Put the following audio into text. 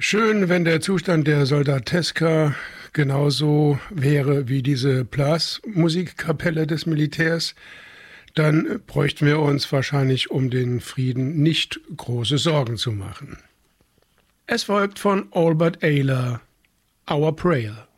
Schön, wenn der Zustand der Soldateska genauso wäre wie diese Blasmusikkapelle des Militärs, dann bräuchten wir uns wahrscheinlich um den Frieden nicht große Sorgen zu machen. Es folgt von Albert Ayler, Our Prayer.